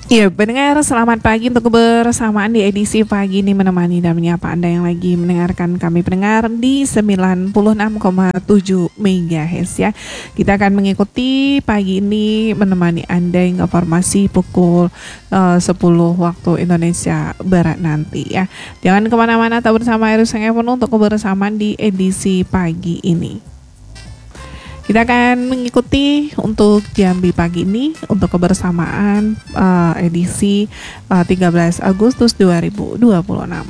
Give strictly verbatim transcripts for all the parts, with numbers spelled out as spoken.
Iya, pendengar, selamat pagi untuk kebersamaan di edisi pagi ini menemani dan menyapa Anda yang lagi mendengarkan kami pendengar di sembilan puluh enam koma tujuh megahertz ya. Kita akan mengikuti pagi ini menemani Anda hingga formasi pukul uh, sepuluh waktu Indonesia Barat nanti ya. Jangan kemana-mana, tetap bersama Eros F M untuk kebersamaan di edisi pagi ini. Kita akan mengikuti untuk Jambi pagi ini untuk kebersamaan uh, edisi uh, tiga belas Agustus dua ribu dua puluh enam.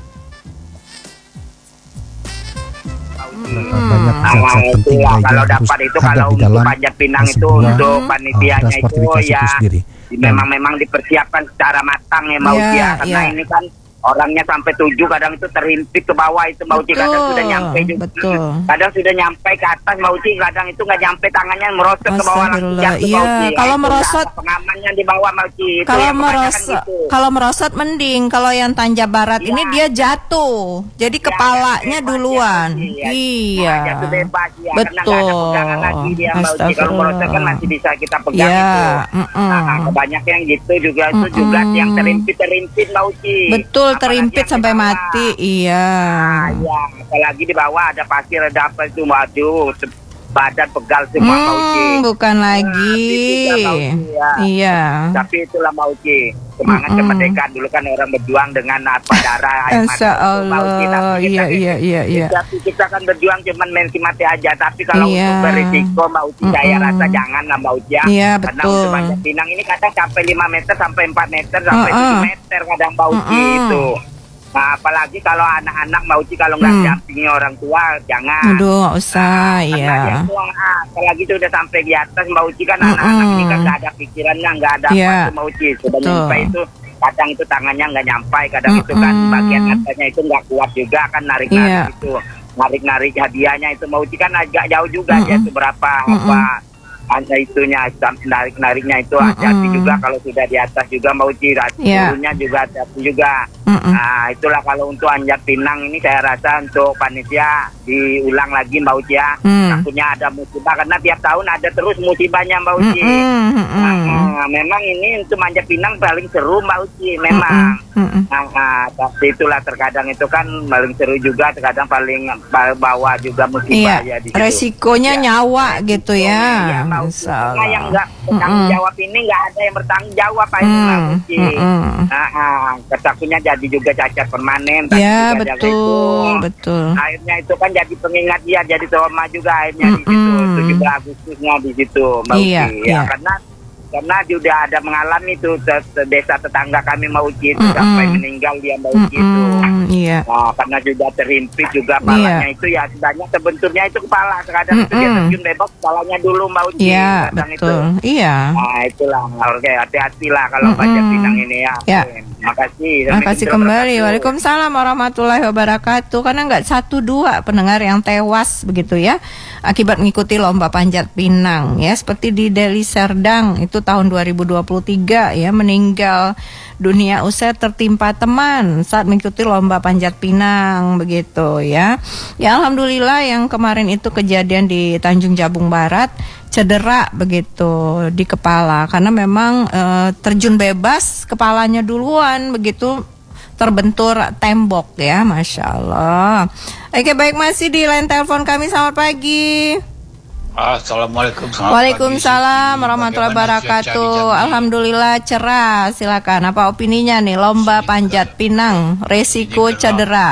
Hmm. Banyak zat-zat penting ya, lainnya kalau harus dapat itu ada kalau di untuk dalam Panjat Pinang uh, itu sebuah untuk uh, panitianya itu transportifikasi ya itu sendiri. memang memang dipersiapkan secara matang ya Mbak Ya, Uci ya, karena ya. ini kan orangnya sampai tujuh, kadang itu terimpit ke bawah itu Mbak Uci, kadang sudah nyampe juga, betul. kadang sudah nyampe ke atas Mbak Uci, kadang itu nggak nyampe, tangannya merosot ke bawah langsung Astagfirullah. jatuh Mbak Iya, Uci. kalau Itu merosot- ada pengamannya di bawah Mbak Uci. Itu Kalau yang kebanyakan merosot, gitu. kalau merosot mending. Kalau yang Tanja Barat Ya. ini dia jatuh, jadi Ya, kepalanya jatuh bebas duluan. ya, Mbak Uci, ya. Iya, Nah, jatuh bebas ya, karena nggak ada betul. pegangan lagi dia Mbak Uci. Kalau merosot kan masih bisa kita pegang Ya, itu. mm-mm. Nah, kebanyakan yang gitu juga itu Mm-mm. juga yang terimpit-terimpit Mbak Uci. Betul, Apalagi terimpit yang di sampai bawah. mati. Iya. Nah, ya, apalagi di bawah ada pasir, ada apa itu waduh, se- badan pegal semua Mbak Uci. Hmm, bukan lagi. itu juga, Mbak Uci, ya. Iya. Tapi itulah Mbak Uci, semangat Mm-mm. kemerdekaan dulu kan orang berjuang dengan apa darah air mata Insya itu, Mbak Uci. Allah. Tapi kita, Iya, iya, iya, iya. Tapi kita kan berjuang cuman mati-mati aja. Tapi kalau Iya. untuk berisiko Mbak Uci, saya Mm-mm. rasa jangan lah Mbak Uci ya. Iya, Karena betul. untuk Panjat Pinang ini kadang sampai lima meter, sampai empat meter, sampai Uh-uh. tujuh meter kadang Mbak Uci Mm-mm. itu. Nah, apalagi kalau anak-anak Mbak Uci kalau nggak Hmm. dampingi orang tua, jangan. Aduh, nggak usah, Karena iya. dia tuang, ah, apalagi itu udah sampai di atas Mbak Uci kan, Mm-mm. anak-anak ini kan nggak ada pikirannya, nggak ada apa Iya. itu Mbak Uci. Sudah Betul. nyampe itu, kadang itu tangannya nggak nyampai, kadang itu kan Mm-mm. bagian atasnya itu nggak kuat juga kan, narik-narik Iya. itu, narik-narik hadiahnya itu Mbak Uci kan agak jauh juga Mm-mm. dia itu berapa Mm-mm. apa hanya itunya, narik-nariknya itu Mm-mm. hati-hati juga kalau sudah di atas juga Mbak Uci, Iya. turunnya juga hati-hati juga. Mm-mm. Nah, itulah kalau untuk Panjat Pinang ini saya rasa untuk panitia diulang lagi Mbak Uci ya. Hmm. Takutnya ada musibah karena tiap tahun ada terus musibahnya Mbak Uci. Mm-mm, mm-mm. Nah, memang ini untuk Panjat Pinang paling seru Mbak Uci memang. Mm-mm. Nah, nah, tapi itulah terkadang itu kan paling seru juga, terkadang paling bawa juga musibah Iya, ya di situ. resikonya Ya, nyawa gitu ya. Iya, Mbak Uci. Insya Karena Allah. yang nggak bertanggung Mm-mm. jawab ini nggak ada yang bertanggung jawab Pak ini Mbak Mm, Uci. mm-mm. Nah, ah, ketakutnya jadi juga cacat permanen. tapi Ya, juga jaga betul, itu. betul. Akhirnya itu kan jadi pengingat dia, jadi trauma juga akhirnya di situ. Mm-mm. tujuh belas Agustusnya di situ, Mbak Iya, Uci. iya. Ya, karena karena sudah ada mengalami itu te- te- desa tetangga kami Mbak Uci itu Mm-mm. sampai meninggal dia Mbak Uci itu. Mm-mm, iya. Nah, karena sudah terimpit juga kepalanya itu ya sebenarnya terbenturnya itu kepala. Kadang itu dia Mm-mm. terjun bebas kepalanya dulu Mbak Uci. Iya, Kadang itu. betul. Iya. Nah, itulah. Oke, hati-hatilah kalau Mm-mm. Panjat Pinang ini ya. Ya. Oke, makasih. Terima kasih kembali. Waalaikumsalam warahmatullahi wabarakatuh. Karena nggak satu dua pendengar yang tewas begitu ya akibat mengikuti lomba Panjat Pinang ya, seperti di Deli Serdang itu tahun dua ribu dua puluh tiga ya, meninggal dunia usai tertimpa teman saat mengikuti lomba Panjat Pinang begitu ya. Ya alhamdulillah yang kemarin itu kejadian di Tanjung Jabung Barat cedera begitu di kepala karena memang eh, terjun bebas kepalanya duluan begitu terbentur tembok ya, Masya Allah. Oke baik, masih di line telepon kami. Selamat pagi. Assalamualaikum. Selamat Waalaikumsalam pagi. warahmatullahi Bagaimana wabarakatuh. cuaca di Jambi? Alhamdulillah cerah. Silakan. Apa opininya nih lomba Sini Panjat gelap. Pinang? Resiko Sini gelap. cedera.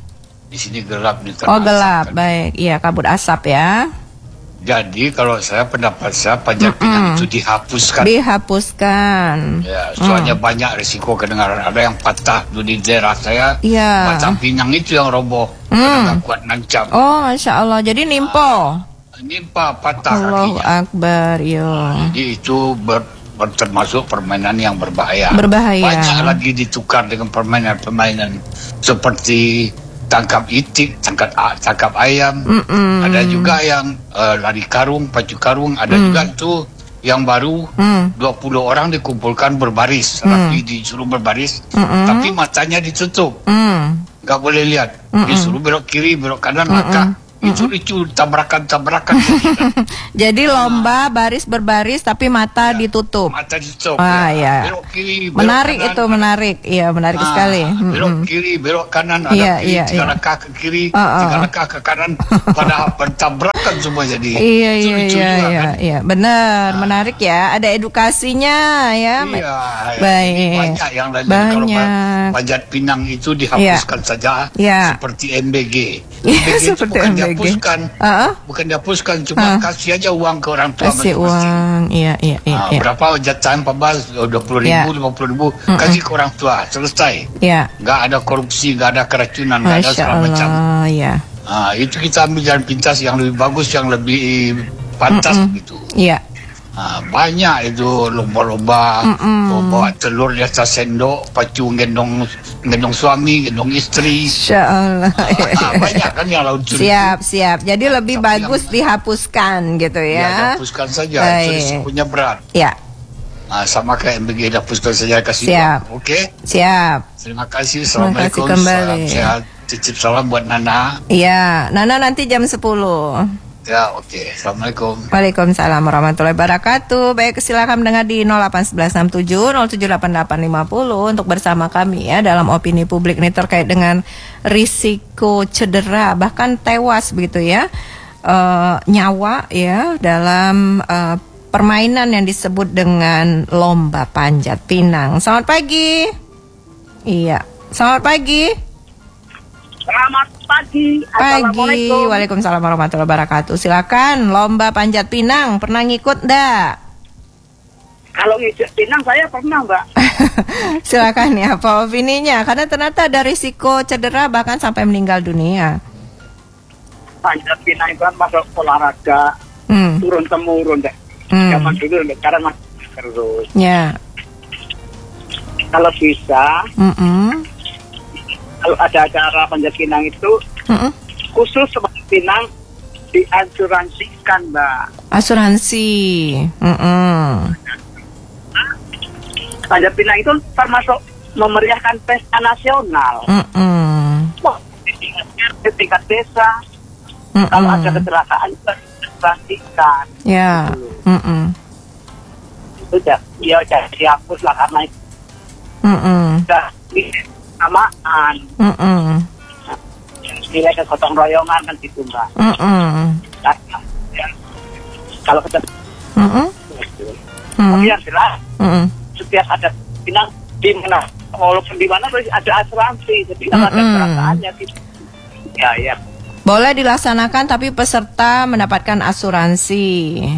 Di sini gelap nih. Oh terasa gelap, kan. baik. Iya kabut asap ya. Jadi kalau saya pendapat saya Panjat Pinang itu dihapuskan. Dihapuskan. Ya, soalnya banyak risiko kedengaran. Ada yang patah dulu di daerah saya. Iya. Batang pinang itu yang roboh. Hmm. Karena nggak kuat nancap. Oh Masya Allah. Jadi nimpo. Nimpa patah Allahu kakinya. Akbar. Yo. Jadi itu ber, ber- termasuk permainan yang berbahaya. Berbahaya. Banyak lagi ditukar dengan permainan-permainan seperti tangkap itik, tangkap a- tangkap ayam. Mm-mm. Ada juga yang uh, lari karung, pacu karung. Ada Mm. juga tuh yang baru Mm. dua puluh orang dikumpulkan berbaris. Rapi disuruh berbaris, Mm-mm. tapi matanya ditutup. Mm. Nggak boleh lihat. Mm-mm. Disuruh belok kiri, belok kanan, Mm-mm. maka Ricu-ricu, tabrakan-tabrakan. Jadi lomba baris berbaris tapi mata Ya. ditutup. Mata ditutup. Ah, ya. Belok kiri, belok Menarik kanan. itu, menarik. Iya, menarik Ah, sekali. Belok Mm-mm. kiri, belok kanan, ada Iya, kiri, iya, tiga iya. langkah ke kiri, Ah, ah. tiga langkah ke kanan, pada bertabrakan semua jadi. Iya, Itu iya, lucu iya, juga, iya, kan? iya. Benar, menarik ya. Ada edukasinya ya. Iya, Baik. ini banyak yang lain. Kalau Banyak. Panjat Pinang itu dihapuskan saja, Iya. seperti M B G. Iya, M B G itu seperti bukan M B G. dihapuskan, Ah, ah. bukan dihapuskan, cuma Ah. kasih aja uang ke orang tua Kasih masing-masing. uang. Iya, iya, iya. Ah, iya. berapa jatah empat belas, dua puluh Ya. ribu, lima puluh ribu, kasih ke orang tua, selesai. Ya. Nggak ada korupsi, nggak ada keracunan, nggak ada Masya segala macam. Allah, ya. Ah, itu kita ambil jalan pintas yang lebih bagus, yang lebih pantas gitu. Iya. Ah, banyak itu lomba-lomba, Mm-mm. bawa telur di atas sendok, pacu gendong gendong suami, gendong istri. Insya Allah. Ah, banyak kan yang lucu. Siap, siap. Jadi lebih Tapi bagus yang- dihapuskan gitu Ya, ya. dihapuskan saja, Baik. itu risikonya berat. Ya, Ah, sama kayak M B G, dihapuskan saja, kasih Siap. uang. Oke, siap. terima kasih. Terima kasih Assalamualaikum. kembali. Salam sehat. Titip salam buat Nana. Iya, Nana nanti jam sepuluh. Ya, oke. Assalamualaikum. Waalaikumsalam warahmatullahi wabarakatuh. Baik, silakan mendengar di nol delapan satu satu enam tujuh nol tujuh delapan delapan lima nol untuk bersama kami ya dalam opini publik ini terkait dengan risiko cedera bahkan tewas begitu ya, eh, nyawa ya dalam eh, permainan yang disebut dengan lomba panjat pinang. Selamat pagi. Iya, selamat pagi. Selamat pagi. Pagi, Assalamualaikum. waalaikumsalam warahmatullahi wabarakatuh. Silakan, lomba panjat pinang pernah ngikut ndak? Kalau ngijek pinang saya pernah, Mbak. Silakan ya, apa opininya? Karena ternyata ada risiko cedera bahkan sampai meninggal dunia. Panjat pinang itu kan masuk olahraga Hmm, turun temurun deh. Hmm. Zaman dulu sekarang masih terus. ya, Kalau bisa, Mm-mm. kalau ada acara panjat pinang itu Mm-mm. khusus seperti pinang diasuransikan, Mbak. Asuransi. Mm-mm. Panjat pinang itu termasuk memeriahkan pesta nasional. Mm-mm. Wah, di tingkat R T, tingkat desa, Mm-mm. kalau ada kecelakaan itu diasuransikan. Ya, Mm-mm. Itu udah, ya udah dihapus lah karena itu Mm-mm. udah samaan. Mm-mm. Nilai kegotong royongan kan gitu, Mbak. Mm-mm. Nah, ya, kalau kita Mm-mm. tapi Mm-mm. yang jelas Mm-mm. setiap ada pinang di mana walaupun di mana terus ada asuransi, jadi kalau ada Mm-mm. kecelakaannya gitu. Ya, ya. Boleh dilaksanakan tapi peserta mendapatkan asuransi.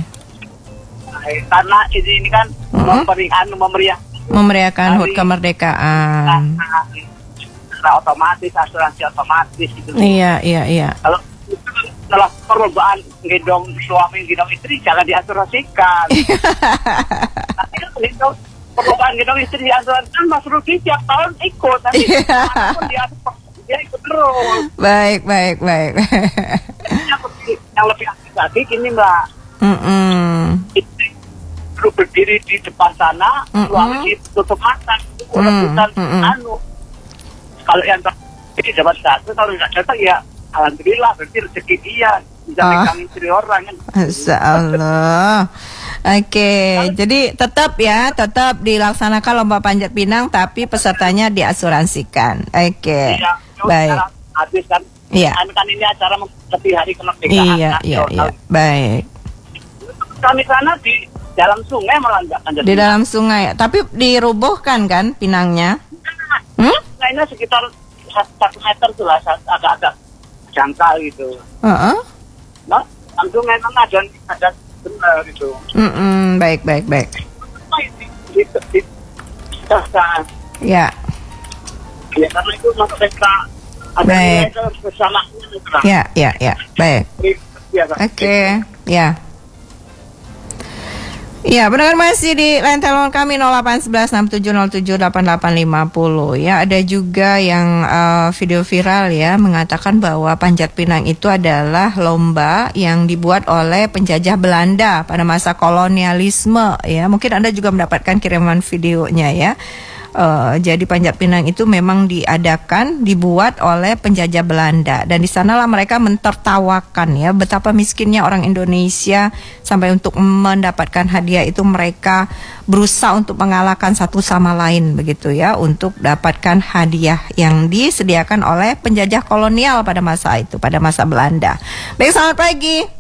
Nah, karena ini, ini kan Mm-mm. memberikan memeriah Memeriahkan H U T Hari- kemerdekaan. nah, otomatis asuransi otomatis gitu. Iya, iya, iya. Kalau setelah perlombaan gendong suami gendong istri jangan diasuransikan. Nanti kan gendong perlombaan gendong istri diasuransikan Mas Rudi tiap tahun ikut, nanti Iya. dimanapun dia, dia ikut terus. Baik, baik, baik. Yang lebih, yang lebih aktif lagi gini, Mbak, Mm-mm. istri perlu berdiri di depan sana, Mm-mm. suami ditutup mata, itu Mm, rebutan mm-mm. anu. Kalau yang terjadi dapat satu, kalau nggak datang ya alhamdulillah berarti rezeki dia bisa Ah. pegang istri orang kan. Masya Allah. Oke, jadi tetap ya, tetap dilaksanakan lomba panjat pinang, tapi pesertanya diasuransikan. Oke, Iya, itu baik. sekarang habis kan. Iya. Kan, kan ini acara lebih hari kemerdekaan Iya, iya, iya. nasional. Baik. Kami sana di dalam sungai malah nggak panjat Di pinang. dalam sungai, tapi dirubuhkan kan pinangnya? Hmm? Sungainya sekitar satu meter tuh lah, agak-agak jangkal gitu. Heeh. Nah, langsung memang ada ada benar gitu. Mm-mm, baik, baik, baik. Nah, di di di desa. Ya, Ya karena itu masuk pesta ada Baik. nilai kebersamaan gitu lah. ya, ya, ya. Baik. Biasa. Oke, ya. Ya, pendengar masih di line telepon kami nol delapan satu satu enam tujuh nol tujuh delapan delapan lima nol. Ya, ada juga yang uh, video viral ya mengatakan bahwa panjat pinang itu adalah lomba yang dibuat oleh penjajah Belanda pada masa kolonialisme ya. Mungkin Anda juga mendapatkan kiriman videonya ya. Uh, jadi Panjat Pinang itu memang diadakan, dibuat oleh penjajah Belanda, dan di sanalah mereka mentertawakan ya betapa miskinnya orang Indonesia, sampai untuk mendapatkan hadiah itu mereka berusaha untuk mengalahkan satu sama lain begitu ya, untuk dapatkan hadiah yang disediakan oleh penjajah kolonial pada masa itu, pada masa Belanda. Baik, selamat pagi.